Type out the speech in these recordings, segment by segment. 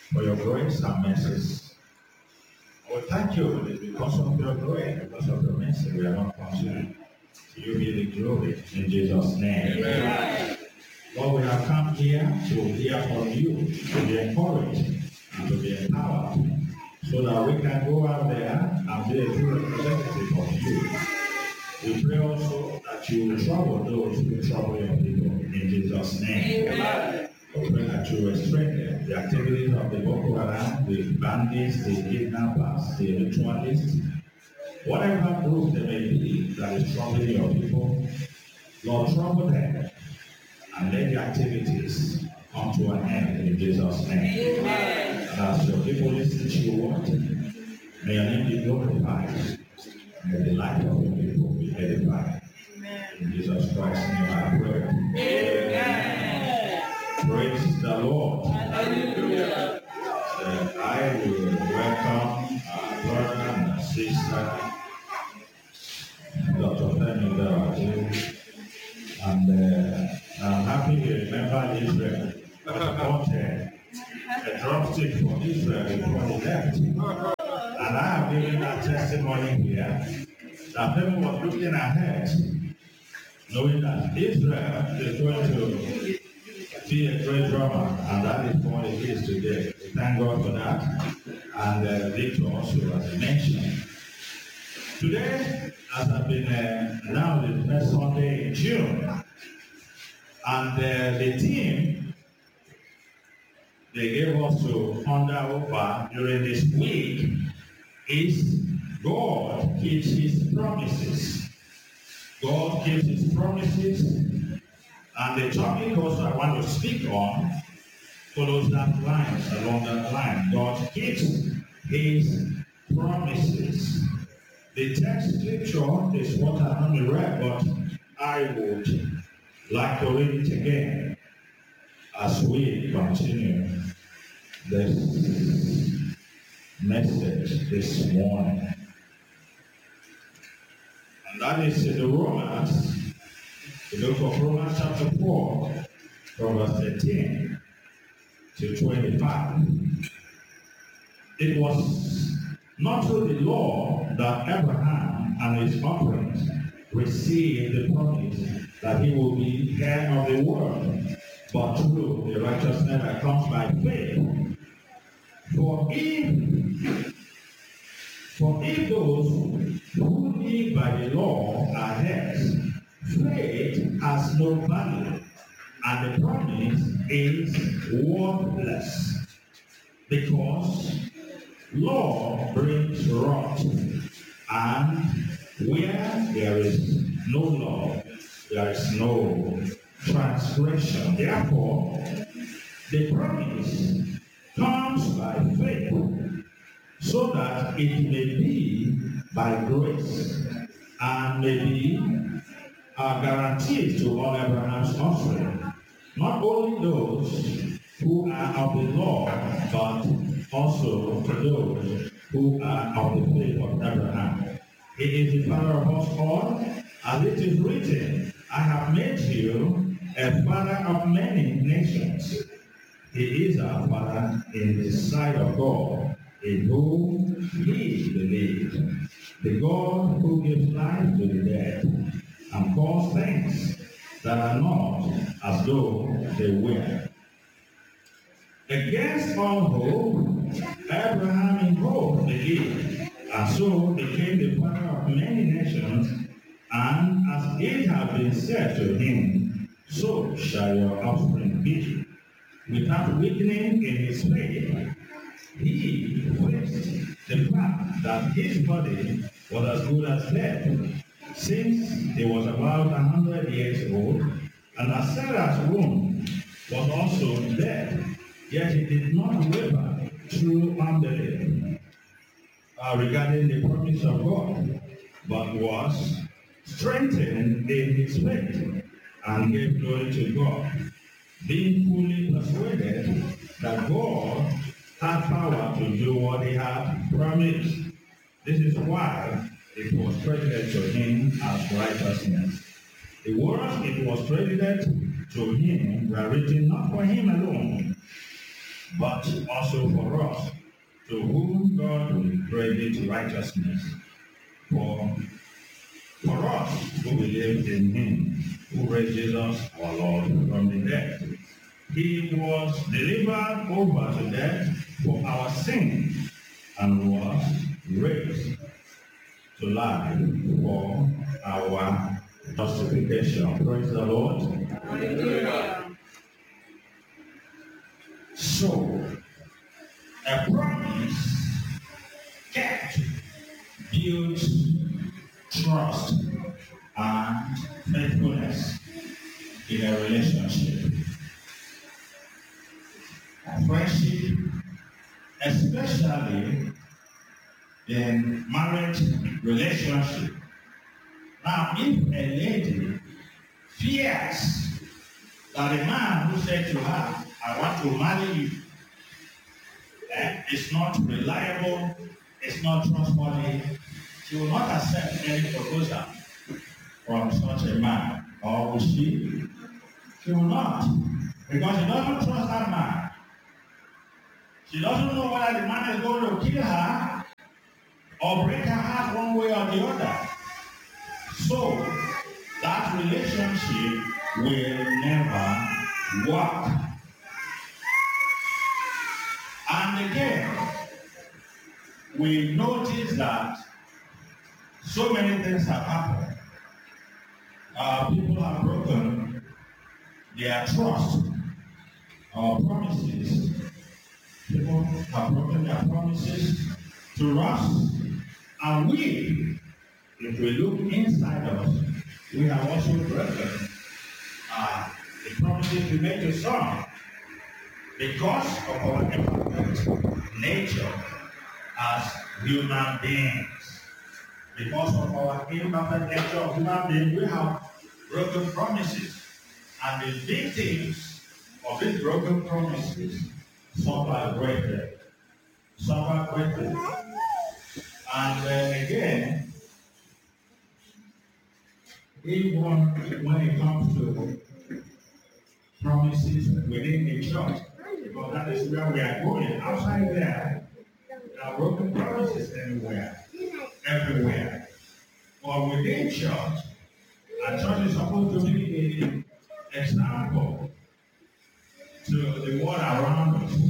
for your grace and mercies. Well, thank you because of your grace, because of your mercy, we are not consumed. To you be the glory in Jesus' name. Amen. Lord, we have come here to hear from you, to be encouraged and to be empowered, so that we can go out there and be a true representative of you. We pray also that you will trouble those who trouble your people in Jesus' name. Amen. We pray that you restrain the activities of the Boko Haram, the bandits, the kidnappers, the ritualists, whatever group they may be that is troubling your people. Lord, trouble them and let the activities come to an end in Jesus' name. Amen. And as your people listen to your word, may your name be glorified. May the life of your people be edified. Amen. In Jesus Christ's name I pray. Amen. Praise the Lord. Hallelujah. I will welcome our brother and sister, Dr. Femi Daraju, and I'm happy to remember Israel. Bought a drumstick for Israel before he left. And I have given that testimony here that people was looking ahead, knowing that Israel is going to be a great drummer, and that is what it is today. We thank God for that. And Victor also, as I mentioned. Today, as I've been now the first Sunday in June, and the team they gave us to ponder over during this week is God keeps his promises. God keeps his promises. And the topic also I want to speak on follows that line, along that line. God keeps his promises. The text scripture is what I haven't read, but I would like to read it again as we continue this message this morning. And that is in the Romans, the book of Romans chapter 4, from verse 13 to 25. It was not through the law that Abraham and his offerings received the promise that he will be heir of the world, but through the righteousness that comes by faith. For if those who live by the law are heirs, faith has no value, and the promise is worthless, because law brings wrath, and where there is no law, there is no transgression. Therefore, the promise comes by faith, so that it may be by grace, and may be guaranteed to all Abraham's offspring, not only those who are of the law, but also to those who are of the faith of Abraham. He is the father of us all, as it is written, I have made you a father of many nations. He is our father in the sight of God, in whom he believed, the God who gives life to the dead, and calls things that are not as though they were. Against all hope, Abraham in hope believed, and so became the father of many nations, and as it had been said to him, so shall your offspring be. Without weakening in his faith, he faced the fact that his body was as good as dead, since he was about 100 years old, and as Sarah's womb was also dead, yet he did not waver through unbelief regarding the promise of God, but was strengthened in his faith, and gave glory to God, being fully persuaded that God had power to do what he had promised. This is why it was credited to him as righteousness. The words it was credited to him were written not for him alone, but also for us, to whom God will credit righteousness. For us who believe in him, who raised Jesus our Lord from the dead. He was delivered over to death for our sin and was raised to life for our justification. Praise the Lord. Hallelujah. So, a promise kept builds trust and faithfulness in a relationship. Friendship, especially in marriage relationship. Now, if a lady fears that a man who said to her, I want to marry you, is not reliable, is not trustworthy, she will not accept any proposal from such a man. Or will she? She will not. Because she doesn't trust that man. She doesn't know whether the man is going to kill her or break her heart one way or the other. So, that relationship will never work. And again, we notice that so many things have happened. People have broken their trust or promises. People have broken their promises to us, and we, if we look inside us, we have also broken the promises we made to some because of our imperfect nature as human beings. Because of our imperfect nature of human beings, we have broken promises, and the victims of these broken promises suffer greatly. And then again, even when it comes to promises within the church, because that is where we are going. Outside there are broken promises everywhere. But within church, a church is supposed to be an example to the world around us.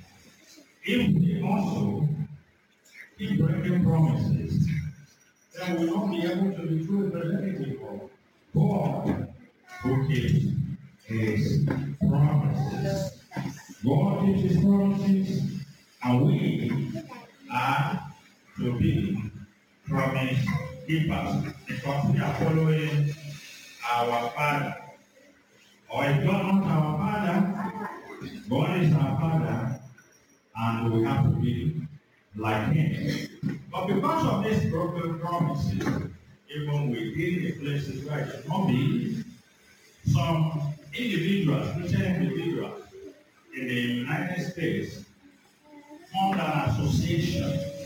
If we also keep breaking promises, then we will not be able to be true representative of God who keeps his promises. God keeps his promises, and we are to be promise keepers because we are following our Father. Or if God not our Father, God is our Father, and we have to be like him. But because of these broken promises, even within the places where it should not be, some individuals, Christian individuals in the United States, formed an association.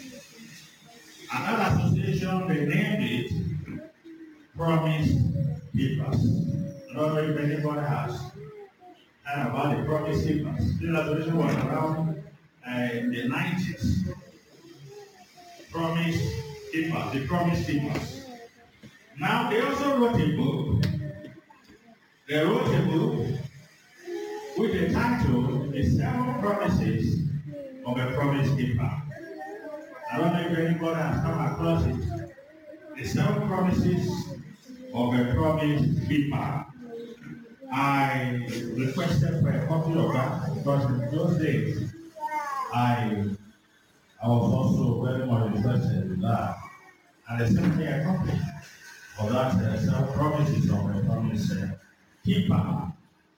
And that association, they named it Promise Keepers. I don't know if anybody has heard about the Promise Keepers. This association was around in the 90s. Promise Keepers, the Promise Keepers. Now, they also wrote a book. They wrote a book with the title, The 7 Promises of a Promise Keeper. I don't know if anybody has come across it. The 7 Promises of a Promise Keeper. I requested for a copy of that because in those days, I was also very much interested in that. And they sent me a copy of that 7 Promises of a Promise Keeper.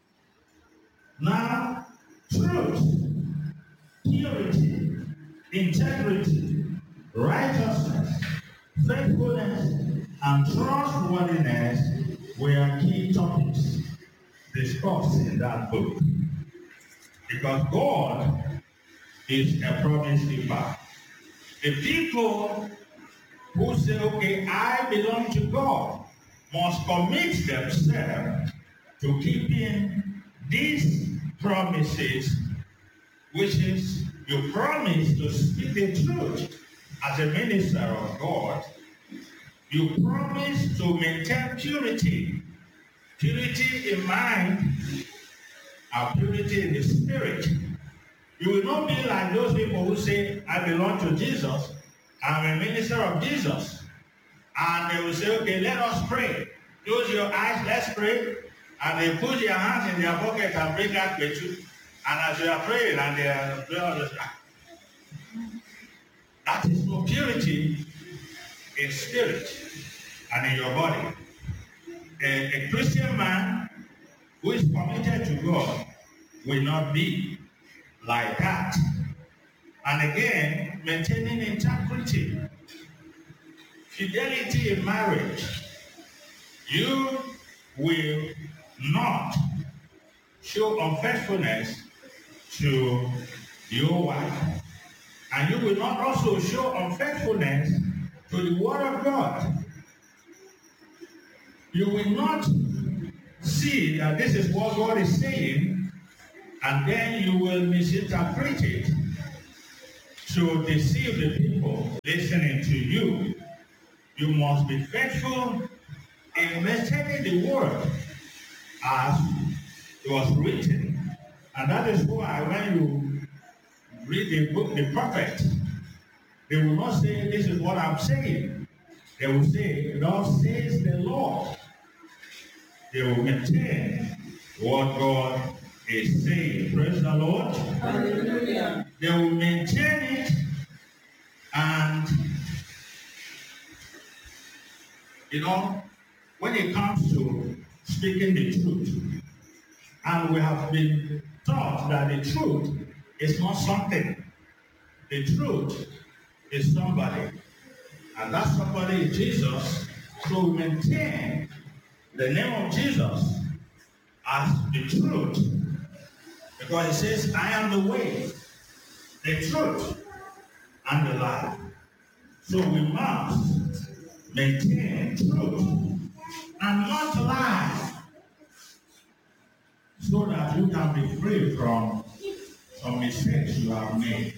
Now, truth, purity, integrity, righteousness, faithfulness, and trustworthiness were key topics discussed in that book. Because God is a promise keeper. The people who say, okay, I belong to God, must commit themselves to keeping these promises which is you promise to speak the truth as a minister of God. You promise to maintain purity. Purity in mind and purity in the spirit. You will not be like those people who say, I belong to Jesus, I'm a minister of Jesus. And they will say, okay, let us pray. Close your eyes, let's pray. And they put their hands in their pocket and bring out the truth. And as you are praying, and they are praying, that is no purity in spirit and in your body. A Christian man who is committed to God will not be like that. And again, maintaining integrity, fidelity in marriage. You will not show unfaithfulness to your wife. And you will not also show unfaithfulness to the word of God. You will not see that this is what God is saying, and then you will misinterpret it to deceive the people listening to you. You must be faithful in maintaining the word as it was written. And that is why when you read the book, the prophet, they will not say, this is what I'm saying. They will say, thus says the Lord. They will maintain what God is saying. Praise the Lord. Hallelujah. They will maintain it, and when it comes to speaking the truth, and we have been taught that the truth is not something. The truth is somebody, and that somebody is Jesus. So we maintain the name of Jesus as the truth, because it says, I am the way, the truth, and the life. So we must maintain truth and not lie, so that you can be free from some mistakes you have made.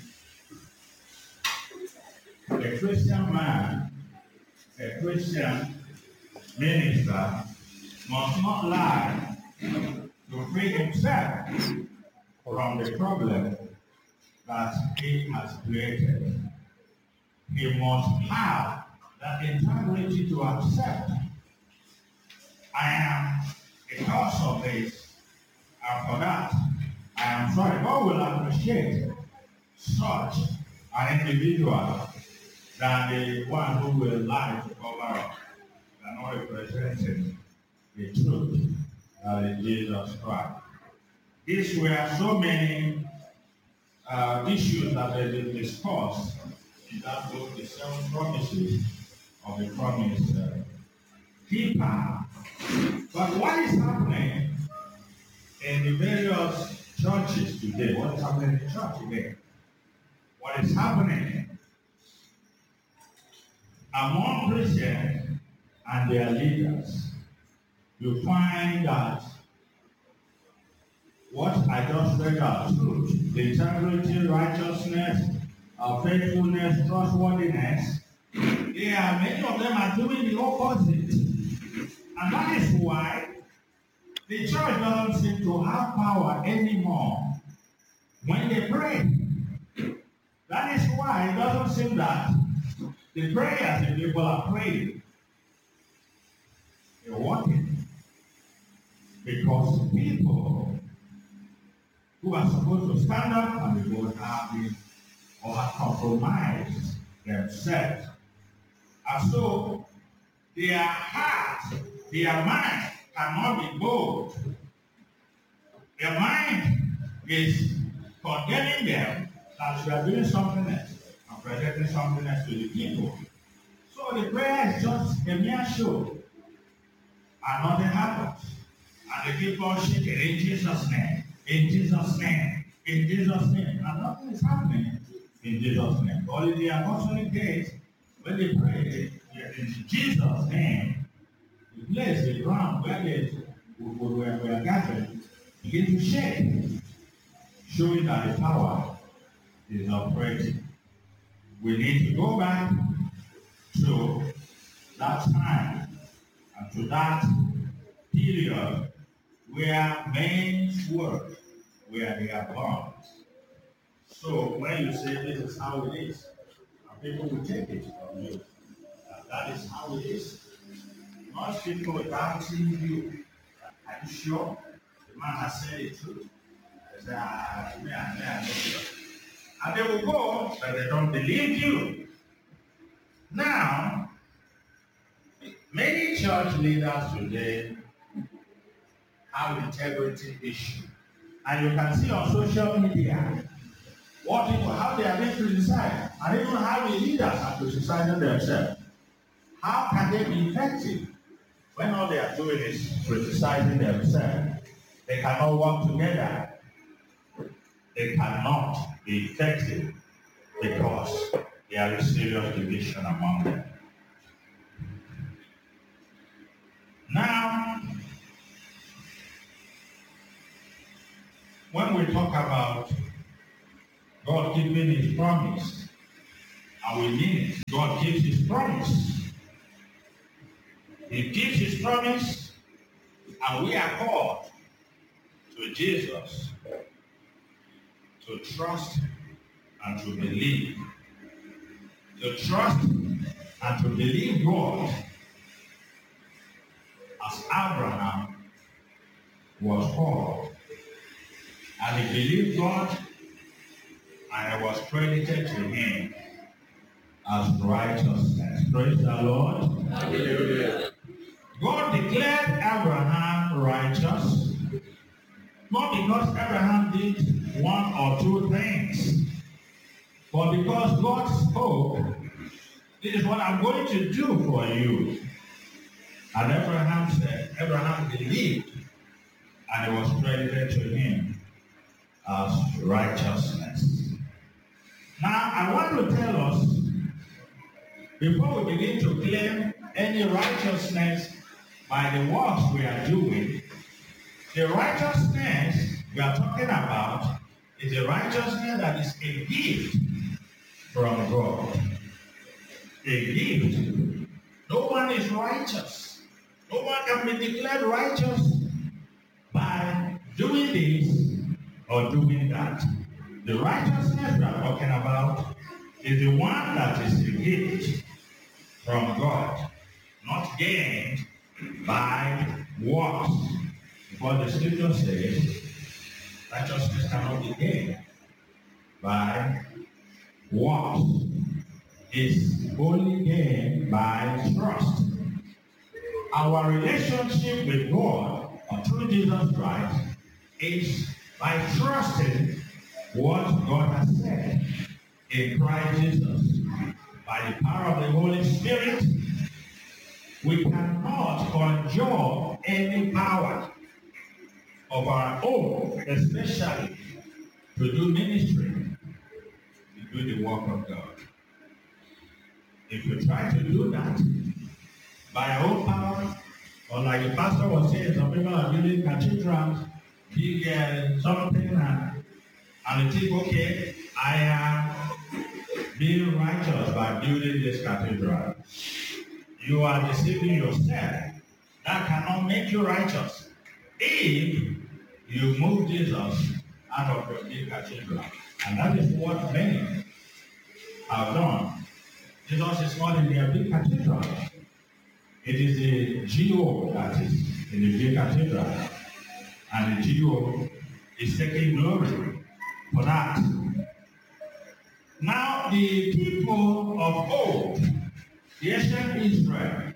A Christian man, a Christian minister must not lie to free himself from the problem that he has created. He must have that integrity to accept, I am a cause of this, and for that, I am sorry. God will appreciate such an individual than the one who will lie to cover up, and not representing the truth that is Jesus Christ. These were so many issues that have been discussed in that book, the 7 promises of the promise keeper. But what is happening in the various churches today? What is happening in the church today? What is happening among Christians and their leaders? You find that what I just read out, truth, the integrity, righteousness, faithfulness, trustworthiness, many of them are doing the opposite. And that is why the church doesn't seem to have power anymore when they pray. That is why it doesn't seem that the prayers the people are praying, they're working. Because people who are supposed to stand up and the Lord have been or have compromised themselves. And so their heart, their mind cannot be bold. Their mind is condemning them that they are doing something else and presenting something else to the people. So the prayer is just a mere show, and nothing happens. And they keep on shaking in Jesus' name, in Jesus' name, in Jesus' name. And nothing is happening in Jesus' name. But in the unfortunate case, when they pray in Jesus' name, the place, the ground where they were gathered, begin to shake. showing that the power is operating. We need to go back to that time and to that period where men's work, where they are born. So when you say this is how it is, and people will take it from you. That is how it is. Most people without seeing you, are you sure the man has said it true? They say, I'm not sure. And they will go, but they don't believe you. Now, many church leaders today have integrity issue. And you can see on social media what people, how they are being criticized, and even how the leaders are criticizing themselves. How can they be effective when all they are doing is criticizing themselves? They cannot work together. They cannot be effective because there is serious division among them. Now, when we talk about God keeping his promise, and we mean it, God keeps his promise. He keeps his promise, and we are called to Jesus to trust and to believe. To trust and to believe God as Abraham was called. And he believed God, and it was credited to him as righteousness. Praise the Lord. Hallelujah. God declared Abraham righteous, not because Abraham did one or two things, but because God spoke, this is what I'm going to do for you. And Abraham said, Abraham believed, and it was credited to him as righteousness. Now, I want to tell us, before we begin to claim any righteousness by the works we are doing, the righteousness we are talking about is a righteousness that is a gift from God. A gift. No one is righteous. No one can be declared righteous by doing this or doing that. The righteousness we are talking about is the one that is a gift from God, not gained by works. Because the scripture says righteousness cannot be gained by works. It's only gained by trust. Our relationship with God through Jesus Christ is by trusting what God has said in Christ Jesus. By the power of the Holy Spirit, we cannot conjure any power of our own, especially to do ministry, to do the work of God. If you try to do that by your own power, or like the pastor was saying, some people are building cathedrals, big something, and they think, okay, I am being righteous by building this cathedral. You are deceiving yourself. That cannot make you righteous if you move Jesus out of your big cathedral. And that is what many have done. Jesus is not in their big cathedral. It is the GO that is in the big cathedral. And the GO is taking glory for that. Now, the people of old, the ancient Israel,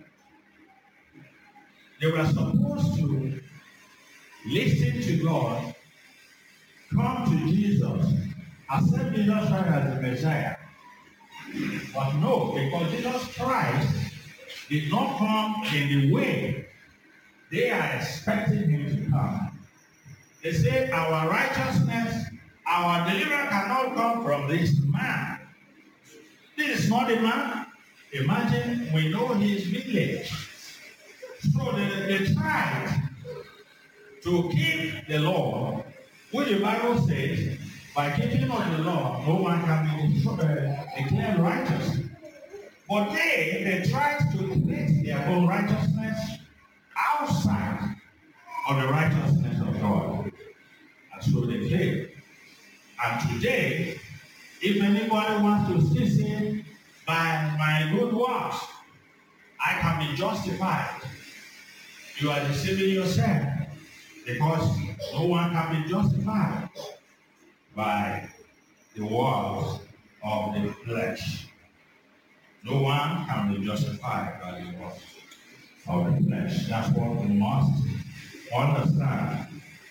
they were supposed to listen to God, come to Jesus, accept Jesus Christ as the Messiah. But no, because Jesus Christ did not come in the way they are expecting him to come. They say our righteousness, our deliverance cannot come from this man. This is not a man. Imagine we know his village. So they tried to keep the law, which the Bible says By keeping of the law, no one can be declared righteous. But they tried to create their own righteousness outside of the righteousness of God. And so they failed. And today, if anybody wants to still say, by my good works, I can be justified, you are deceiving yourself, because no one can be justified by the works of the flesh. No one can be justified by the works of the flesh. That's what we must understand.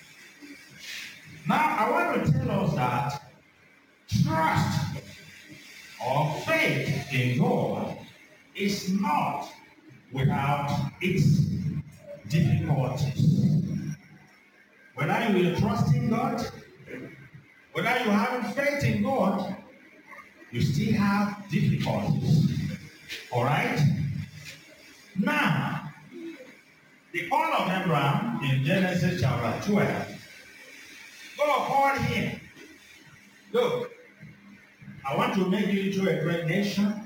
Now, I want to tell us that trust or faith in God is not without its difficulties. Whether you are trusting God, whether you have faith in God, you still have difficulties. All right? Now, the call of Abraham in Genesis chapter 12, God called him. Look, I want to make you into a great nation.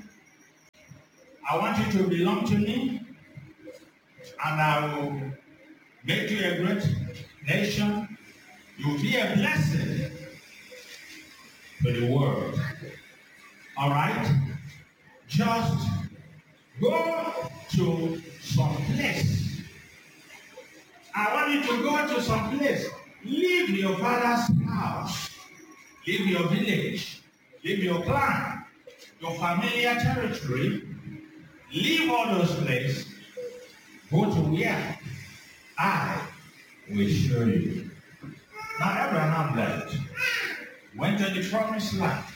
I want you to belong to me, and I will make you a great nation. You will be a blessing to the world. All right? Just go to some place. I want you to go to some place. Leave your father's house. Leave your village. Leave your clan. Your familiar territory. Leave all those places. Go to where I will show you. Now Abraham left. Went to the promised land.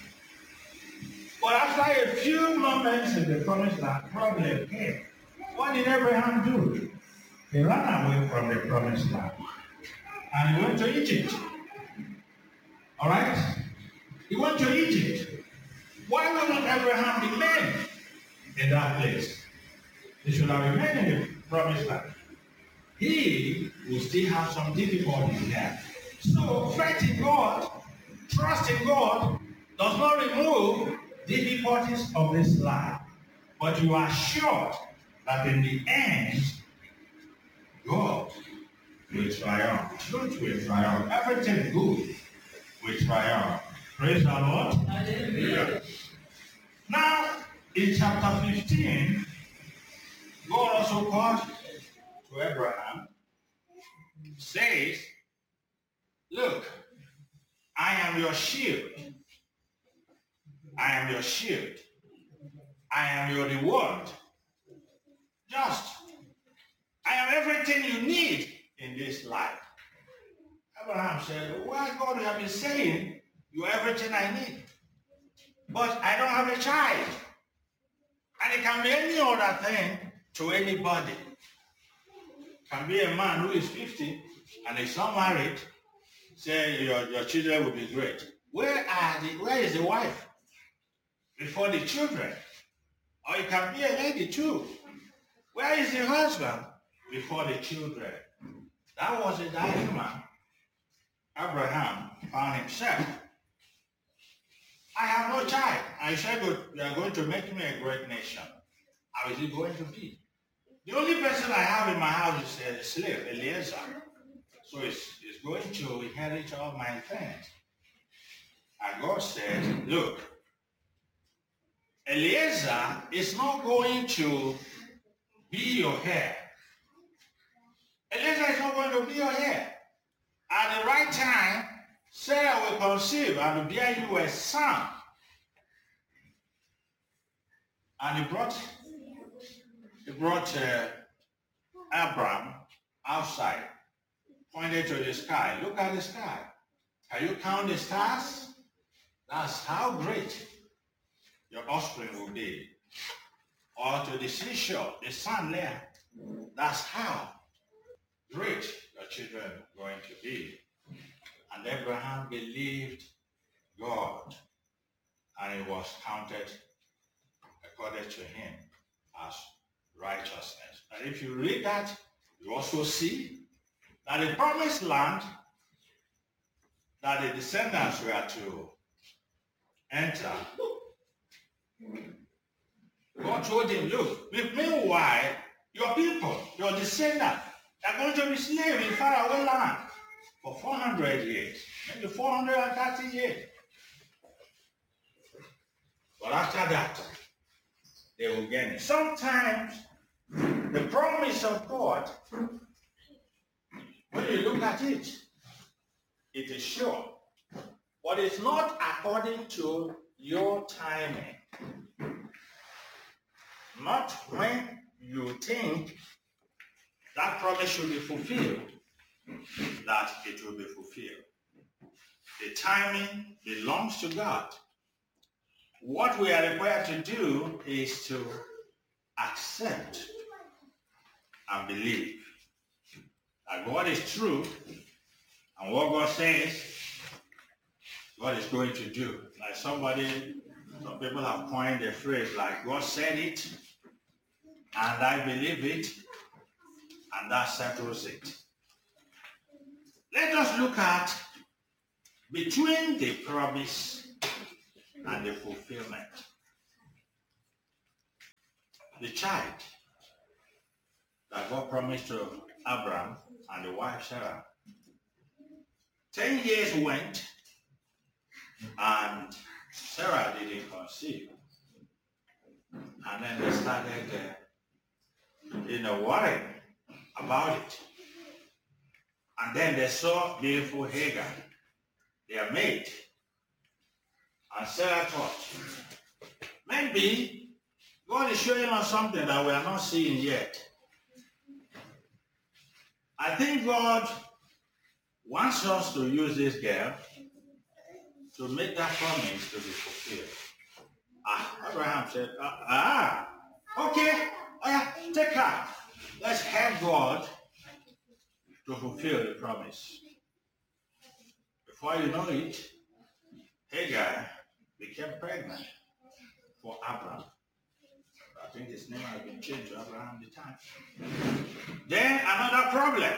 But after a few moments in the promised land, problem came. What did Abraham do? He ran away from the promised land. And he went to Egypt. All right? He went to Egypt. Why would not Abraham remain in that place? He should have remained in the promised land. He will still have some difficulties there. So faith in God, trust in God, does not remove difficulties of this life. But you are sure that in the end, God will triumph. Truth will triumph. Everything good will triumph. Praise the Lord. Hallelujah. Now, in chapter 15, God also calls to Abraham, says, look, I am your shield. I am your shield. I am your reward. Just, I am everything you need in this life. Abraham said, why God, you have been saying you're everything I need. But I don't have a child. And it can be any other thing to anybody. It can be a man who is 50 and is not married, say your children will be great. Where is the wife before the children? Or it can be a lady too. Where is the husband before the children? That was the dilemma Abraham found himself. I have no child. I said, you are going to make me a great nation. How is it going to be? The only person I have in my house is a slave, Eliezer. So he's going to inherit all my things. And God said, look, Eliezer is not going to be your heir. Eliezer is not going to be your heir. At the right time, Sarah will conceive and will bear you a son. And he brought Abraham outside, pointed to the sky. Look at the sky. Can you count the stars? That's how great your offspring will be. Or to the seashore, the sun there. That's how great your children are going to be. And Abraham believed God, and it was counted according to him as righteousness. And if you read that, you also see that the promised land that the descendants were to enter, God told him, look, meanwhile, your people, your descendants, are going to be slaves in faraway land for 400 years, maybe 430 years. But after that, they will get it. Sometimes the promise of God, when you look at it, it is sure. But it's not according to your timing. Not when you think that promise should be fulfilled, that it will be fulfilled. The timing belongs to God. What we are required to do is to accept and believe that God is true, and what God says, God is going to do. Like some people have coined a phrase like, God said it, and I believe it, and that settles it. Let us look at between the promise and the fulfillment. The child that God promised to Abraham and the wife Sarah. 10 years went, and Sarah didn't conceive. And then they started worrying about it. And then they saw beautiful Hagar, their mate. And Sarah thought, maybe God is showing us something that we are not seeing yet. I think God wants us to use this girl to make that promise to be fulfilled. Abraham said, okay, take her. Let's help God to fulfill the promise. Before you know it, Hagar became pregnant for Abraham. I think his name has been changed to Abraham at the time. Then another problem.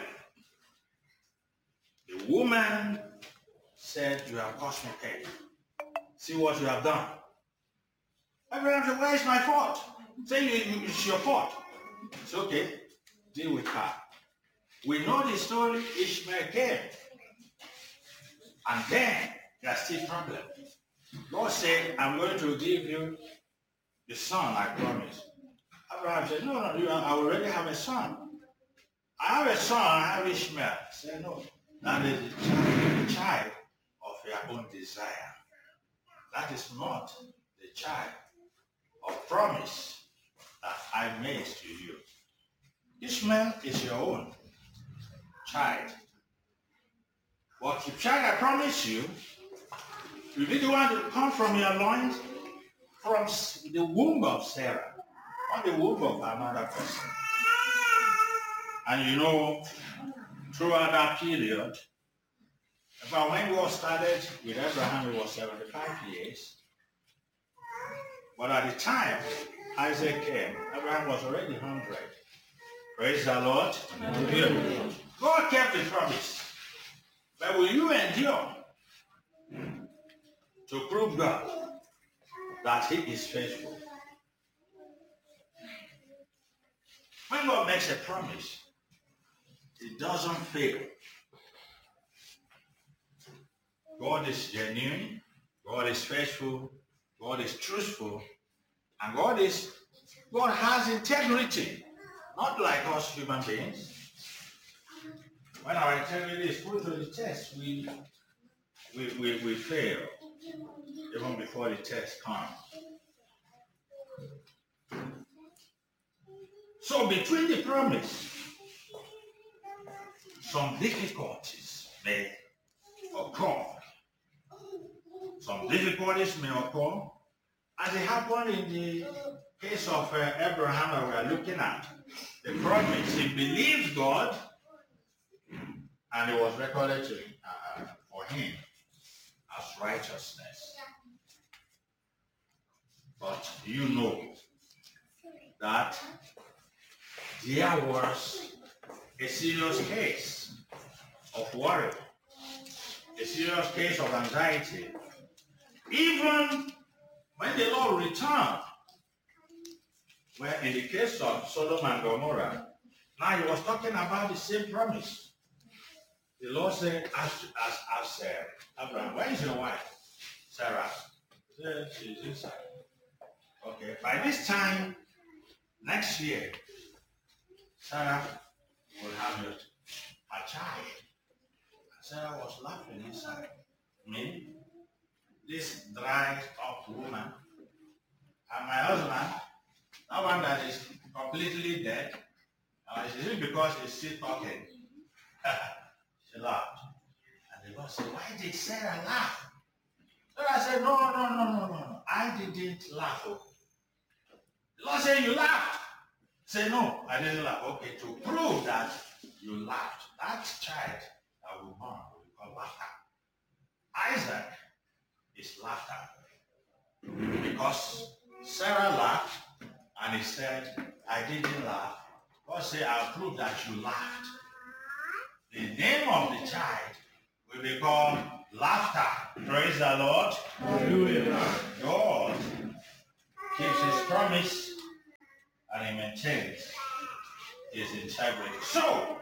The woman said, you have cost me pain. See what you have done. Abraham said, where is my fault? Say it's your fault. It's okay. Deal with her. We know the story. Ishmael came. And then there's still problem. God said, I'm going to give you the son I promised. Abraham said, no, I already have a son. I have a son, I have Ishmael. I said, no, that is the child of your own desire. That is not the child of promise that I made to you. Ishmael is your own child. But the child I promised you, you be the one to come from your loins, from the womb of Sarah, not the womb of another person. And you know, throughout that period, about when God started with Abraham, it was 75 years. But at the time Isaac came, Abraham was already 100. Praise the Lord. Amen. God kept the promise. But will you endure to prove God that he is faithful? When God makes a promise, it doesn't fail. God is genuine, God is faithful, God is truthful, and God has integrity, not like us human beings. When our integrity is put to the test, we fail even before the test comes. So between the promise, some difficulties may occur. Some difficulties may occur, as it happened in the case of Abraham that we are looking at. The promise, he believed God, and it was recorded for him as righteousness. But you know that there was a serious case of worry, a serious case of anxiety. Even when the Lord returned, well, in the case of Sodom and Gomorrah, now he was talking about the same promise. The Lord said, ask Abraham, where is your wife? Sarah. He said, she's inside. Okay, by this time, next year, Sarah will have a child. Sarah was laughing inside. Me, this dried up woman, and my husband, that one that is completely dead, is it because he's still talking? She laughed. And the Lord said, why did Sarah laugh? Sarah said, no. I didn't laugh. The Lord said, you laughed. Say, no, I didn't laugh. Okay, to prove that you laughed, that child that will born will be called laughter. Isaac is laughter. Because Sarah laughed, and he said, I didn't laugh. God said, I'll prove that you laughed. The name of the child will be called Laughter. Praise the Lord. Hallelujah. God keeps his promise and he maintains his integrity. So,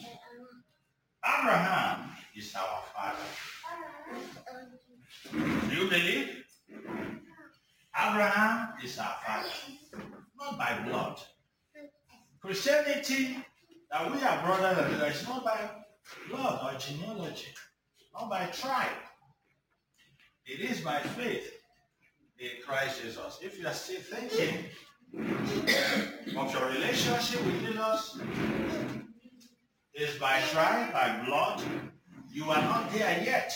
Abraham is our father. Do you believe? Abraham is our father, not by blood. Christianity, that we are brothers and sisters, is not by blood or genealogy, not by tribe. It is by faith in Christ Jesus. If you are still thinking of your relationship with Jesus is by tribe, by blood, you are not there yet.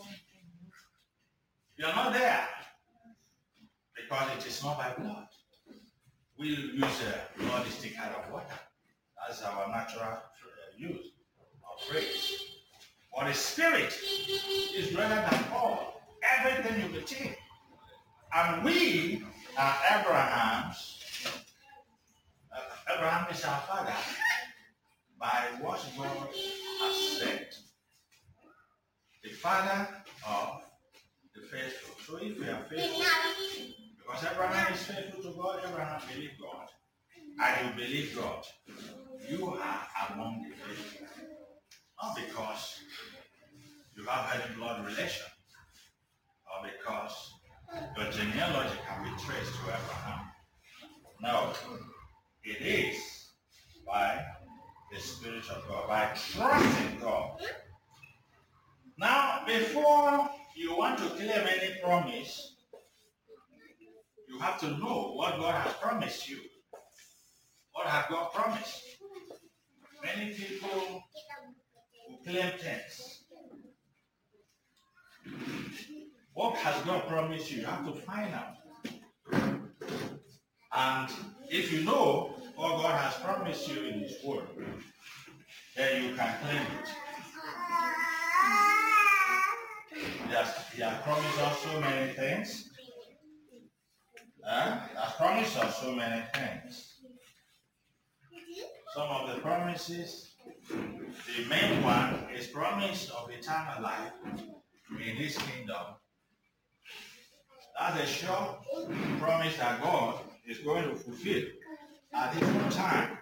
You are not there because it is not by blood. We use blood is taken out of water. That's our natural use of phrase. But the spirit is greater than all. Everything you will take. And we are Abraham's. Abraham is our father by what God has said. The father of the faithful. So if we are faithful, because Abraham is faithful to God, Abraham believed God. And you believe God. You are among the faithful. Not because you have any blood relation, or because your genealogy can be traced to Abraham. No, it is by the Spirit of God, by trusting God. Now, before you want to claim any promise, you have to know what God has promised you. What has God promised? Many people who claim things. What has God promised you? You have to find out. And if you know what God has promised you in His Word, then you can claim it. He has promised us so many things. He has promised us so many things. Some of the promises, the main one is promise of eternal life in His kingdom. That's a sure promise that God is going to fulfill at His own time.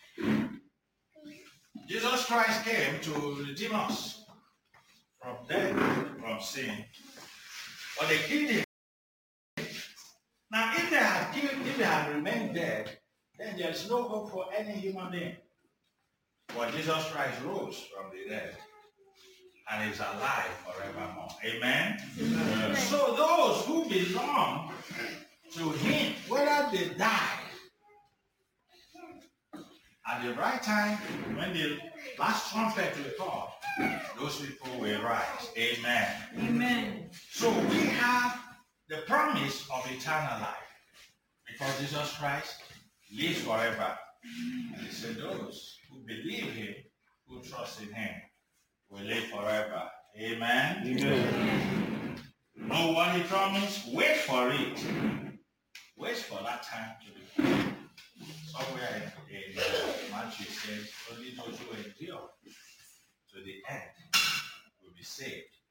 Jesus Christ came to redeem us from death, from sin. But they killed Him. Now, if they had killed, if they had remained dead, then there is no hope for any human being. But Jesus Christ rose from the dead and is alive forevermore. Amen? Amen. So those who belong to Him, whether they die at the right time, when the last trumpet will call, those people will rise. Amen. Amen. So we have the promise of eternal life because Jesus Christ lives forever. And He said those who believe Him, who trust in Him, will live forever. Amen. Amen. Know what He promised? Wait for it. Wait for that time to be fulfilled. Somewhere in Matthew says, only those who endure to the end will be saved.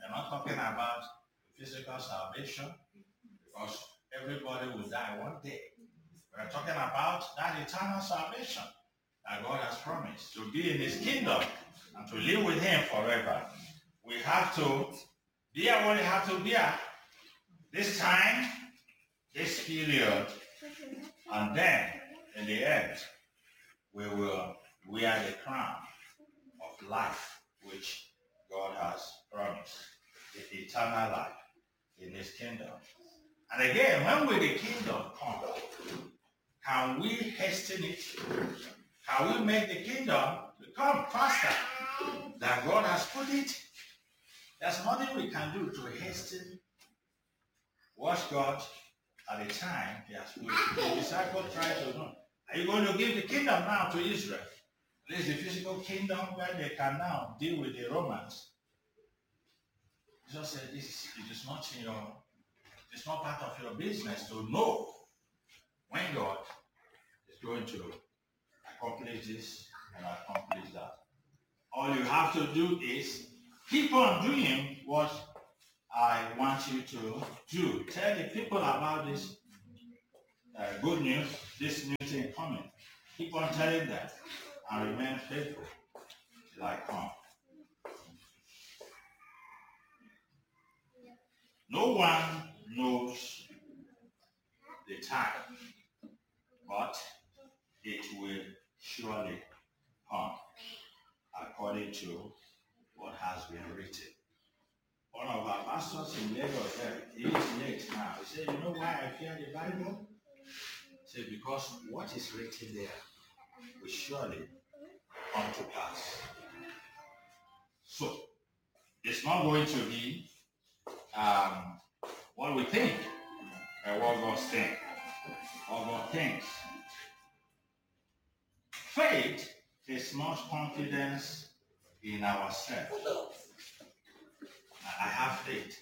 We're not talking about physical salvation, because everybody will die one day. We're talking about that eternal salvation that God has promised, to be in his kingdom and to live with him forever. We have to bear what we have to bear this time, this period, and then in the end, we will wear the crown of life which God has promised, the eternal life in his kingdom. And again, when will the kingdom come? Can we hasten it? Can we make the kingdom come faster than God has put it? There's nothing we can do to hasten what God at the time he has put it. The disciples tried to know, are you going to give the kingdom now to Israel? This is the physical kingdom where they can now deal with the Romans. Jesus said, it is not part of your business to know when God is going to accomplish this and accomplish that. All you have to do is keep on doing what I want you to do. Tell the people about this good news, this new thing coming. Keep on telling them and remain faithful till I come. No one knows the time, but it will surely come according to what has been written. One of our pastors in Lagos, he is late now. He said, you know why I fear the Bible? He said, because what is written there will surely come to pass. So, it's not going to be what we think and what God thinks. What God thinks. Faith is not confidence in ourselves. I have faith.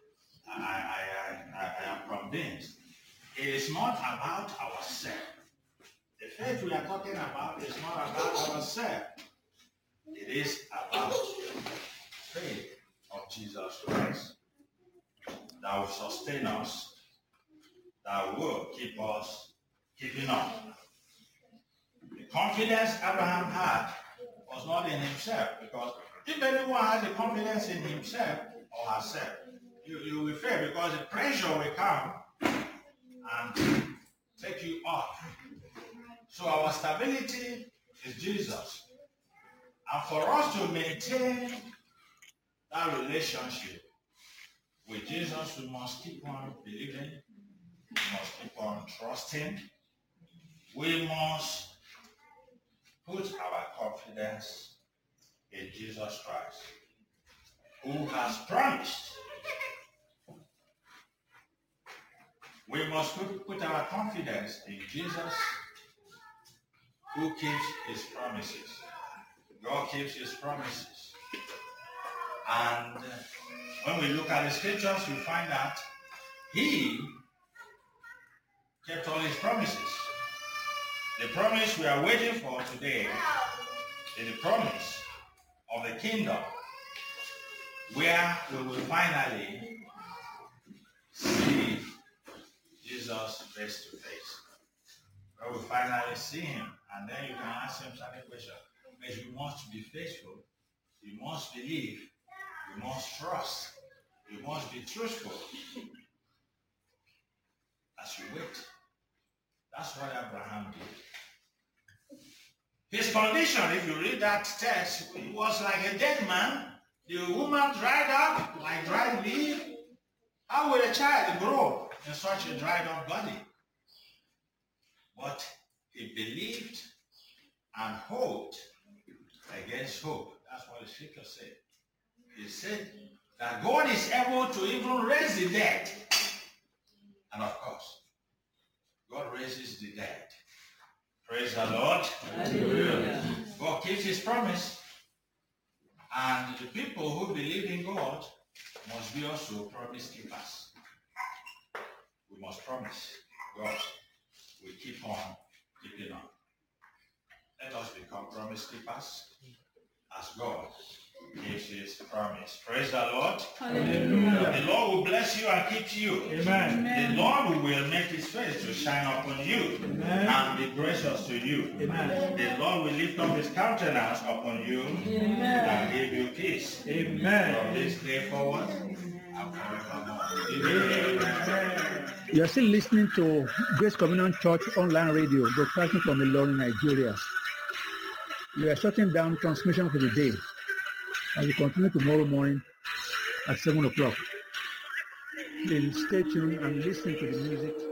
I am convinced. It is not about ourselves. The faith we are talking about is not about ourselves. It is about faith of Jesus Christ that will sustain us, that will keep us keeping on. The confidence Abraham had was not in himself, because if anyone has the confidence in himself or herself, you will fail, because the pressure will come and take you off. So our stability is Jesus. And for us to maintain that relationship with Jesus, we must keep on believing, we must keep on trusting, we must put our confidence in Jesus Christ, who has promised. We must put our confidence in Jesus, who keeps his promises. God keeps his promises. And when we look at the scriptures, we find that he kept all his promises. The promise we are waiting for today is the promise of the kingdom, where we will finally see Jesus face to face. Where we finally see him, and then you can ask him certain questions. But you must be faithful, you must believe, you must trust, you must be truthful as you wait. That's what Abraham did. His condition, if you read that text, it was like a dead man. The woman dried up like dried leaf. How will a child grow in such a dried up body? But he believed and hoped against hope. That's what the scripture said. He said that God is able to even raise the dead. And of course, God raises the dead. Praise the Lord. Hallelujah. God keeps his promise. And the people who believe in God must be also promise keepers. We must promise God. We keep on keeping on. Let us become promise keepers as God gives his promise. Praise the Lord. Hallelujah. The Lord will bless you and keep you. Amen. The Lord will make his face to shine upon you and be gracious to you. Amen. The Lord will lift up his countenance upon you and give you peace. Amen. From this day forward and forevermore. You are still listening to Grace Communion Church online radio, broadcasting from Ilorin, Nigeria. We are shutting down transmission for the day, and we continue tomorrow morning at 7 o'clock. Please stay tuned and listen to the music